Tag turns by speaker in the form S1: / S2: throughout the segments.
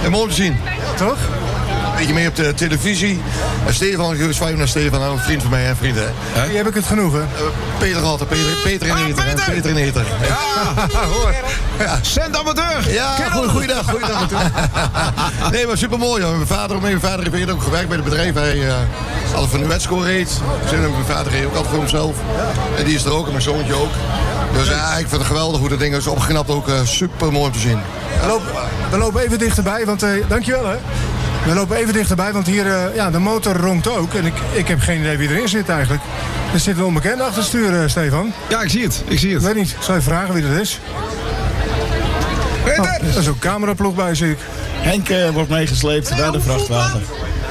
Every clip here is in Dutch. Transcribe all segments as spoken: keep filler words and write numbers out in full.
S1: En mooi te zien.
S2: Ja, toch?
S1: Een beetje mee op de televisie. En Stefan, ik zwaai naar Stefan, nou, een vriend van mij, hè, vriend, hè.
S2: Hier heb ik het genoegen.
S1: Uh, Peter Ratten, Peter, Peter en
S3: Ah,
S1: Eter. hè,
S3: Peter!
S1: Peter en Eter.
S3: Ja, hoor. Cent amateur.
S1: Ja, goeie, goeiedag, goeiedag. Nee, maar supermooi, hoor. Mijn vader, mijn vader heeft eerder ook gewerkt bij het bedrijf. Hij uh, altijd van de wetscore reed. Mijn vader reed ook altijd voor hemzelf. En die is er ook, en mijn zoontje ook. Dus ja, ik vind het geweldig hoe dat ding is opgeknapt. Ook uh, super mooi om te zien.
S2: We lopen, we lopen even dichterbij, want... Uh, dankjewel, hè. We lopen even dichterbij, want hier, uh, ja, de motor ronkt ook. En ik, ik heb geen idee wie erin zit eigenlijk. Er zit een onbekende achter het stuur, uh, Stefan.
S3: Ja, ik zie het. Ik zie het.
S2: Ik weet niet. Ik zal je vragen wie dat is.
S3: Peter!
S2: Oh, er is ook een cameraploeg bij, zie ik.
S4: Henk uh, wordt meegesleept naar de vrachtwagen.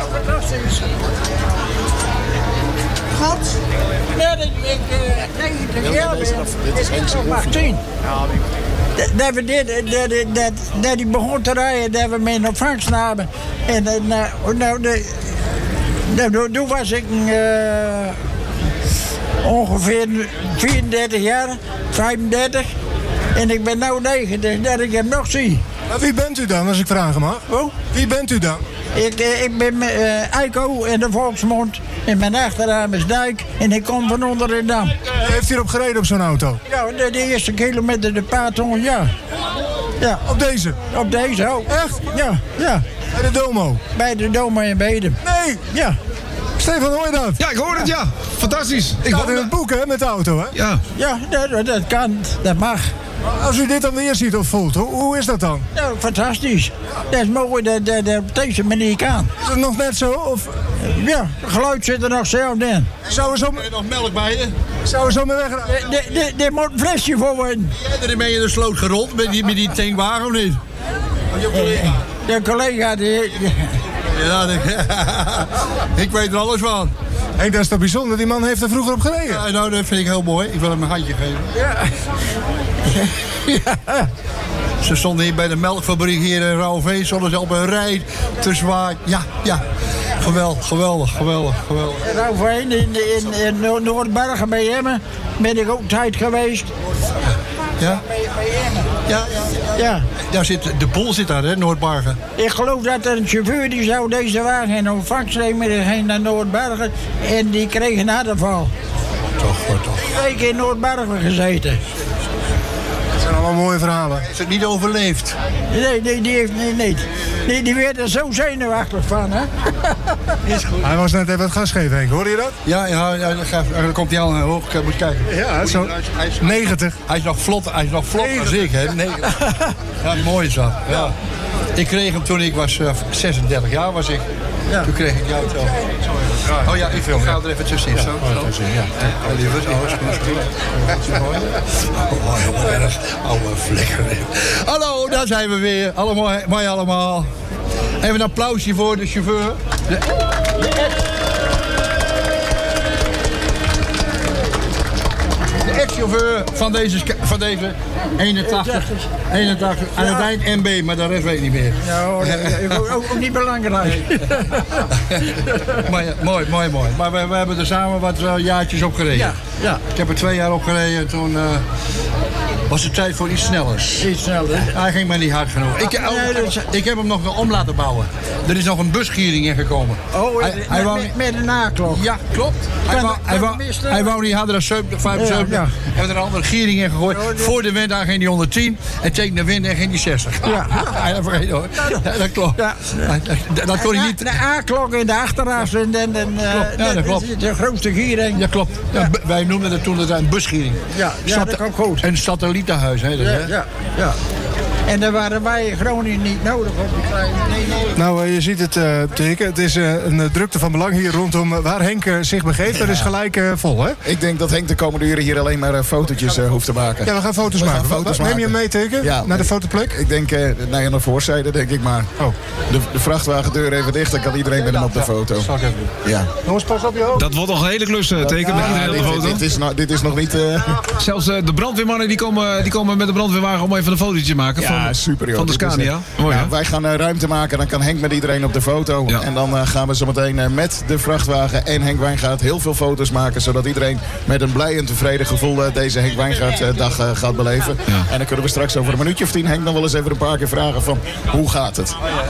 S5: God. Ja, dat ik negentig jaar ben. Dit is Henk nog maar tien. Dat we dit, dat, dat, dat hij begon te rijden, dat we mee naar vangst namen. En uh, nou, nou, de, nou, toen was ik uh, ongeveer vierendertig jaar, vijfendertig. En ik ben nu negentig, dat ik hem nog zie.
S2: Maar wie bent u dan, als ik vragen mag?
S5: Oh?
S2: Wie bent u dan?
S5: Ik, ik ben uh, Eiko in de volksmond. En mijn achternaam is Dijk. En ik kom van onder de Dam.
S2: U heeft hierop gereden op zo'n auto?
S5: Ja, de, de eerste kilometer de Paton, ja. Ja.
S2: Op deze?
S5: Op deze ook.
S2: Echt?
S5: Ja, ja.
S2: Bij de Domo?
S5: Bij de Domo in Bedum.
S2: Nee!
S5: Ja.
S2: Stefan, hoor je dat?
S3: Ja, ik hoor het, ja. Fantastisch. Ik
S2: Staat in het boek, hè, met de auto, hè?
S3: Ja.
S5: Ja, dat, dat kan. Dat mag.
S2: Als u dit dan weer ziet of voelt, hoe, hoe is dat dan?
S5: Nou, fantastisch. Dat is mooi dat dat dat op deze manier kan.
S2: Is het nog net zo? Of
S5: Ja, het geluid zit er nog zelf in.
S2: zou er zo,
S4: Nog melk bij je?
S2: zou er zo mee wegrijden?
S5: Daar moet een flesje voor worden.
S4: Jij ermee in de sloot gerold met die, met die tankwagen of niet?
S5: De collega die...
S4: Ja, de, ik weet er alles van.
S2: Henk, dat is toch bijzonder? Die man heeft er vroeger op gereden.
S4: Ja, nou, dat vind ik heel mooi. Ik wil hem een handje geven.
S5: Ja. Ja.
S4: Ze stonden hier bij de melkfabriek hier in Rauwveen. Stonden ze op een rij te zwaaien. Ja, ja. Geweldig, geweldig, geweldig, geweldig.
S5: Nou, voorheen in, in, in Noordbergen bij Emmen ben ik ook tijd geweest.
S4: Ja?
S5: Bij, bij Emmen.
S4: Ja, ja.
S5: Ja.
S4: Daar zit, de boel zit daar, hè, Noordbargen.
S5: Ik geloof dat er een chauffeur die zou deze wagen in ontvangst nemen. Die ging naar Noordbergen en die kreeg een hartaanval.
S4: Toch, hoor, toch.
S5: Drie weken in Noordbergen gezeten.
S2: Dat zijn allemaal mooie verhalen.
S4: Is het niet overleefd?
S5: Nee, nee, die heeft nee, nee. Die, die werd er zo zenuwachtig van, hè?
S4: Is goed.
S2: Hij was net even het gas geven, Henk. Hoorde je dat?
S4: Ja, ja, ja dan, gaat, dan komt hij al naar hoog. Moet je kijken.
S2: Ja, zo.
S4: Hij is, hij is,
S2: negentig.
S4: hij is nog vlot, hij is nog vlot als ik, hè. negentig. Ja, mooi is dat. Ja. Ik kreeg hem toen ik was uh, zesendertig jaar was ik. Ja. Toen kreeg ik jou zo. Oh ja, ik ga er even tussenin. Zo, zo. Ja, lieverd, alles goed. Oh, heel erg. Oude vlekker. Hallo, daar zijn we weer. Allemaal, mooi allemaal. Even een applausje voor de chauffeur. De, de ex- de ex-chauffeur van deze, van deze eenentachtig. eenentachtig. Aan het eind M B, maar de rest weet ik niet meer.
S5: Nou, dat is ook, ook niet belangrijk.
S4: Maar ja, mooi, mooi, mooi. Maar we, we hebben er samen wat uh, jaartjes op gereden.
S5: Ja, ja.
S4: Ik heb er twee jaar op gereden en toen uh, was het tijd voor iets snellers.
S5: Iets sneller.
S4: Hij ging maar niet hard genoeg. Ik, oh,
S5: Nee, dat is-
S4: ik heb hem nog om laten bouwen. Er is nog een busgiering ingekomen.
S5: Oh,
S4: hij,
S5: met,
S4: hij wou,
S5: met, met een naklok.
S4: ja, klopt. Hij
S5: Kan-
S4: wou,
S5: kan
S4: hij, wou,
S5: misten?
S4: hij wou niet harder dan zeventig, vijfenzeventig.
S5: Ja, ja.
S4: Hebben er een andere giering in gegooid.
S5: Ja, ja.
S4: Voor de wind ging hij honderdtien. En tegen de wind ging hij zestig.
S5: Ja.
S4: Ja, dat vergeet hoor. Ja, dat klopt.
S5: Ja.
S4: Dat, dat kon hij niet.
S5: De A-klok in de achterras en dan de,
S4: Ja, dat klopt.
S5: de, de grootste giering.
S4: Ja, klopt. Ja, bu- wij noemden het toen het een busgiering.
S5: Ja, ja, dat komt goed.
S4: Een satellietenhuis, hè? Dat, hè?
S5: Ja, ja, ja. En daar waren wij in Groningen niet nodig op die kleine. Nee, nee.
S2: Nou, uh, je ziet het, uh, Teke. Het is uh, een uh, drukte van belang hier rondom uh, waar Henk uh, zich begeeft. Dat is gelijk uh, vol, hè?
S6: Ik denk dat Henk de komende uren hier alleen maar uh, fotootjes uh, hoeft te maken.
S2: Ja, we gaan foto's
S6: We gaan
S2: maken.
S6: foto's
S2: Neem je
S6: maken.
S2: hem mee, Teke?
S6: Ja.
S2: Naar de fotoplek?
S6: Ik denk, uh, nou ja, naar voorzijde denk ik maar.
S2: Oh.
S6: De, de vrachtwagendeur even dicht, dan kan iedereen met hem op de foto.
S2: Zal ik even doen.
S6: Ja.
S2: Jongens, pas op je hoofd.
S3: Dat wordt nog een hele klus, uh, Teken, met iedereen op de
S6: dit,
S3: foto.
S6: dit, is nog, dit is nog niet... Uh,
S3: Zelfs uh, de brandweermannen die komen, die komen met de brandweerwagen om even een fotootje te maken.
S6: ja,
S3: van,
S6: super joh.
S3: Van de
S6: Dit is, uh,
S3: Scania. Mooi,
S6: ja,
S3: hè?
S6: wij gaan uh, ruimte maken, dan kan Henk met iedereen op de foto.
S3: Ja.
S6: En dan uh, gaan we zo meteen uh, met de vrachtwagen en Henk Wijngaard heel veel foto's maken. Zodat iedereen met een blij en tevreden gevoel uh, deze Henk Wijngaard uh, dag uh, gaat beleven.
S3: Ja.
S6: En dan kunnen we straks over een minuutje of tien Henk nog wel eens even een paar keer vragen van hoe gaat het?